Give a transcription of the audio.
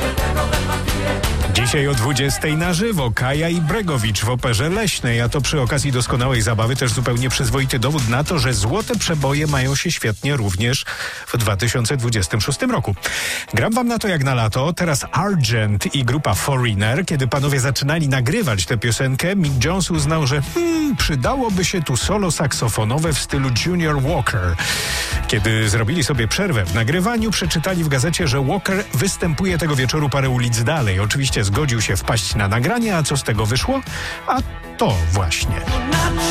Dzisiaj o 20:00 na żywo Kaja i Bregowicz w Operze Leśnej, a to przy okazji doskonałej zabawy też zupełnie przyzwoity dowód na to, że złote przeboje mają się świetnie również w 2026 roku. Gram wam na to jak na lato. Teraz Argent i grupa Foreigner. Kiedy panowie zaczynali nagrywać tę piosenkę, Mick Jones uznał, że przydałoby się tu solo saksofonowe w stylu Junior Walker. Kiedy zrobili sobie przerwę w nagrywaniu, przeczytali w gazecie, że Walker występuje tego wieczoru parę ulic dalej. Oczywiście zgodził się wpaść na nagranie, a co z tego wyszło? A to właśnie.